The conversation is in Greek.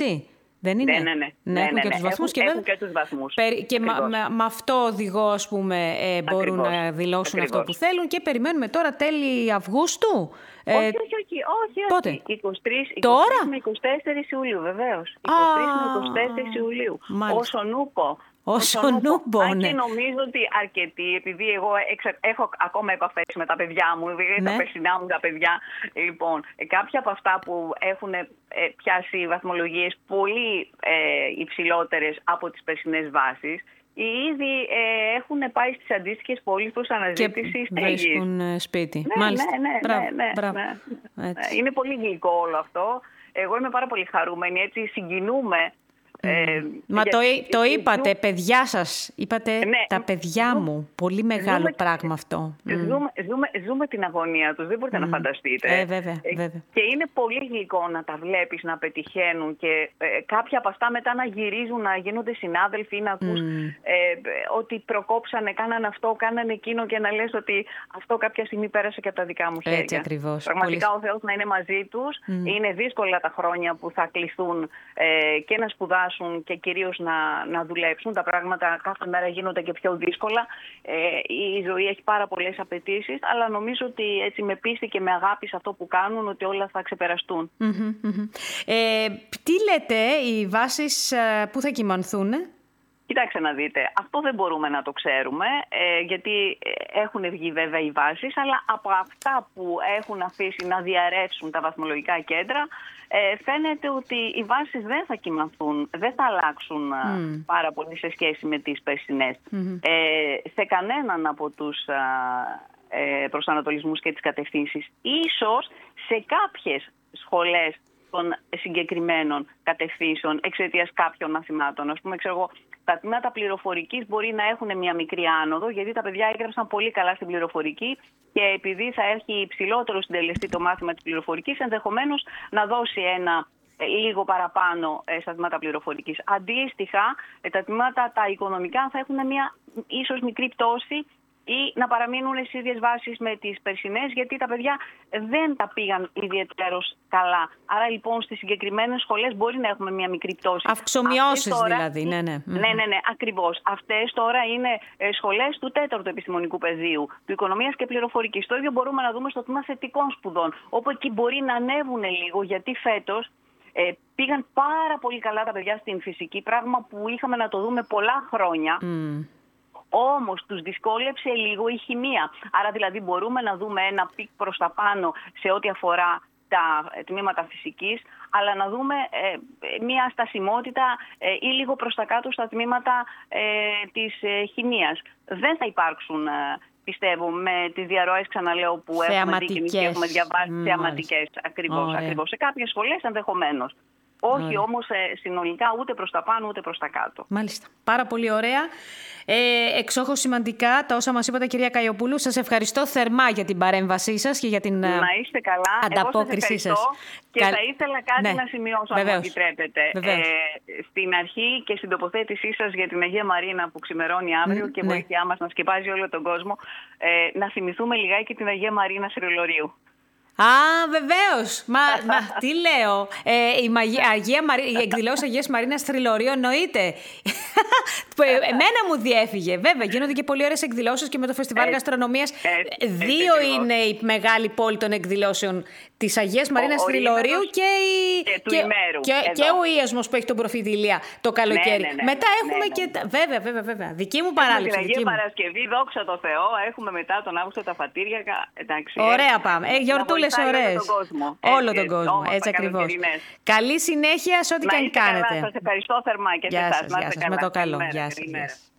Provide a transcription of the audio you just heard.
έτσι. Δεν είναι? Ναι, έχουν και τους βαθμούς. Έχουν και τους βαθμούς. Και με αυτό οδηγό, ας πούμε, μπορούν να δηλώσουν αυτό που θέλουν και περιμένουμε τώρα τέλη Αυγούστου. Όχι. Πότε? 23 τώρα? με 24 Ιουλίου, βεβαίως. 23 με 24 Ιουλίου. Όσον ούπο. Αν και νομίζω ότι αρκετοί, επειδή εγώ έχω ακόμα επαφές με τα παιδιά μου, δηλαδή τα περσινά μου τα παιδιά, λοιπόν, κάποια από αυτά που έχουν πιάσει βαθμολογίες πολύ υψηλότερες από τις περσινές βάσεις, ήδη έχουν πάει στις αντίστοιχες πόλεις προς αναζήτηση και βρίσκουν σπίτι. Μάλιστα. Ναι. Είναι πολύ γλυκό όλο αυτό. Εγώ είμαι πάρα πολύ χαρούμενη, έτσι συγκινούμε. Μα το είπατε, παιδιά σας, είπατε τα παιδιά μου. Πολύ μεγάλο πράγμα αυτό. Ζούμε την αγωνία τους, δεν μπορείτε να φανταστείτε. Βέβαια. Και είναι πολύ γλυκό να τα βλέπεις να πετυχαίνουν και κάποια από αυτά μετά να γυρίζουν, να γίνονται συνάδελφοι ή να ακούς ότι προκόψανε, κάνανε αυτό, κάνανε εκείνο και να λες ότι αυτό κάποια στιγμή πέρασε και από τα δικά μου χέρια. Έτσι ακριβώς. Πραγματικά ο Θεός να είναι μαζί τους. Είναι δύσκολα τα χρόνια που θα κληθούν και να σπουδάσουν και κυρίως να δουλέψουν. Τα πράγματα κάθε μέρα γίνονται και πιο δύσκολα. Η ζωή έχει πάρα πολλές απαιτήσεις, αλλά νομίζω ότι έτσι με πίστη και με αγάπη σε αυτό που κάνουν, ότι όλα θα ξεπεραστούν. Τι λέτε, οι βάσεις πού θα κυμανθούν? Κοιτάξτε να δείτε, αυτό δεν μπορούμε να το ξέρουμε, γιατί έχουν βγει βέβαια οι βάσεις, αλλά από αυτά που έχουν αφήσει να διαρρεύσουν τα βαθμολογικά κέντρα, φαίνεται ότι οι βάσεις δεν θα κυμανθούν, δεν θα αλλάξουν πάρα πολύ σε σχέση με τις περσινές. Σε κανέναν από τους προσανατολισμούς και τις κατευθύνσεις. Ίσως σε κάποιες σχολές των συγκεκριμένων κατευθύνσεων εξαιτίας κάποιων μαθημάτων. Ας πούμε, ξέρω εγώ, τα τμήματα πληροφορικής μπορεί να έχουν μια μικρή άνοδο, γιατί τα παιδιά έγραψαν πολύ καλά στην πληροφορική και επειδή θα έχει υψηλότερο συντελεστή το μάθημα της πληροφορικής, ενδεχομένως να δώσει ένα λίγο παραπάνω στα τμήματα πληροφορικής. Αντίστοιχα, τα τμήματα τα οικονομικά θα έχουν μια ίσως μικρή πτώση ή να παραμείνουν στις ίδιες βάσεις με τις περσινές, γιατί τα παιδιά δεν τα πήγαν ιδιαίτερως καλά. Άρα λοιπόν στις συγκεκριμένες σχολές μπορεί να έχουμε μια μικρή πτώση. Αυξομοιώσεις δηλαδή, ναι. Ναι, ακριβώς. Αυτές τώρα είναι σχολές του 4ου επιστημονικού πεδίου, του οικονομίας και πληροφορικής. Το ίδιο μπορούμε να δούμε στο τμήμα θετικών σπουδών, όπου εκεί μπορεί να ανέβουν λίγο, γιατί φέτος πήγαν πάρα πολύ καλά τα παιδιά στην φυσική, πράγμα που είχαμε να το δούμε πολλά χρόνια. Όμως τους δυσκόλεψε λίγο η χημεία. Άρα δηλαδή μπορούμε να δούμε ένα πικ προς τα πάνω σε ό,τι αφορά τα τμήματα φυσικής, αλλά να δούμε μια στασιμότητα ή λίγο προς τα κάτω στα τμήματα της χημείας. Δεν θα υπάρξουν, πιστεύω, με τις διαρροές, ξαναλέω, που έχουμε δει και έχουμε διαβάσει, θεαματικές. Ακριβώς. Σε κάποιες σχολές ενδεχομένως. Όχι όμως συνολικά ούτε προς τα πάνω ούτε προς τα κάτω. Μάλιστα. Πάρα πολύ ωραία. Εξόχως σημαντικά τα όσα μας είπατε, κυρία Καϊοπούλου. Σας ευχαριστώ θερμά για την παρέμβασή σας και για την είστε καλά. ανταπόκρισή σας. Και θα ήθελα κάτι να σημειώσω, αν μου επιτρέπετε. Στην αρχή και στην τοποθέτησή σας για την Αγία Μαρίνα που ξημερώνει αύριο και βοήθειά μας να σκεπάζει όλο τον κόσμο, να θυμηθούμε λιγάκι την Αγία Μαρίνα Στριλωρίου. Βεβαίως. Μα τι λέω. Η εκδηλώση Αγίας Μαρίνας Στριλωρίου εννοείται. Εμένα μου διέφυγε. Βέβαια, γίνονται και πολύ ωραίες εκδηλώσεις και με το Φεστιβάλ Γαστρονομίας. Δύο είναι η μεγάλη πόλη των εκδηλώσεων της Αγίας Μαρίνας Στριλωρίου και ο Ίασμος που έχει τον Προφήτη Ηλία το καλοκαίρι. Μετά έχουμε και. Βέβαια. Δική μου παράληψη. Την Αγία Παρασκευή, δόξα τω Θεώ, έχουμε μετά τον Αύγουστο τα φατήρια. Ωραία πάμε. Γιορτούλες ωραίες. Όλο τον κόσμο. Έτσι ακριβώς. Καλή συνέχεια σε ό,τι και αν κάνετε. Σας ευχαριστώ θερμά και σε εσάς. Γεια σας. Με το καλό. Γεια σας.